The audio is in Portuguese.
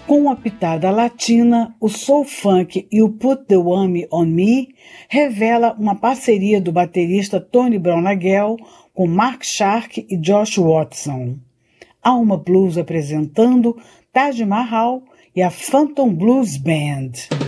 Com uma pitada latina, o soul funk e o Put the Whammy on Me revela uma parceria do baterista Tony Brown-Nagel com Mark Shark e Josh Watson. Alma Blues apresentando Taj Mahal e a Phantom Blues Band.